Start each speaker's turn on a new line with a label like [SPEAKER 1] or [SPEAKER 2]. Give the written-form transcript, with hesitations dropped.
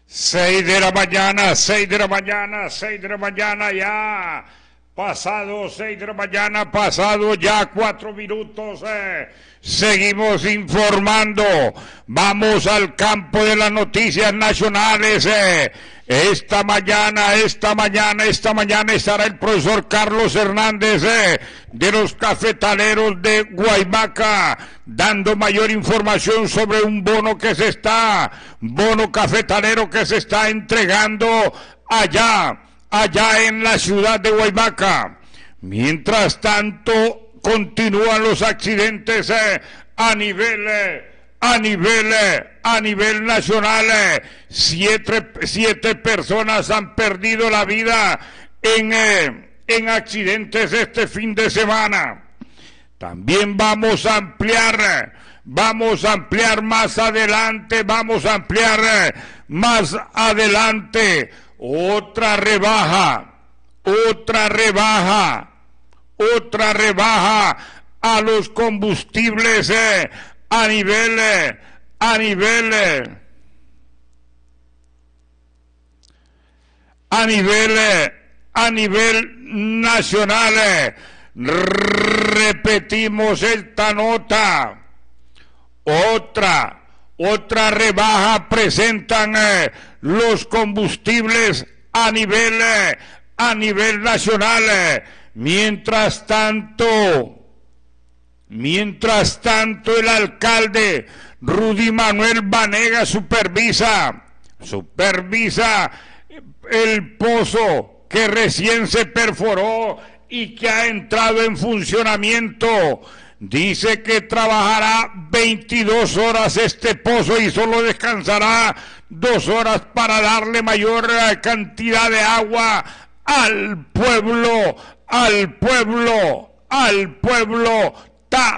[SPEAKER 1] 6 de la mañana, 6 de la mañana, 6 de la mañana ya. Pasado 6 de la mañana, pasado ya 4 minutos. Seguimos informando. Vamos al campo de las noticias nacionales. Esta mañana estará el profesor Carlos Hernández de los cafetaleros de Guaymaca, dando mayor información sobre un bono cafetalero que se está entregando allá en la ciudad de Guaymaca. Mientras tanto, continúan los accidentes a nivel nacional. Siete personas han perdido la vida en accidentes este fin de semana. También vamos a ampliar más adelante otra rebaja a los combustibles a nivel nacional. Repetimos esta nota. Otra rebaja presentan los combustibles a nivel nacional. Mientras tanto, el alcalde Rudy Manuel Vanega supervisa el pozo que recién se perforó y que ha entrado en funcionamiento. Dice que trabajará 22 horas este pozo y solo descansará 2 horas para darle mayor cantidad de agua al pueblo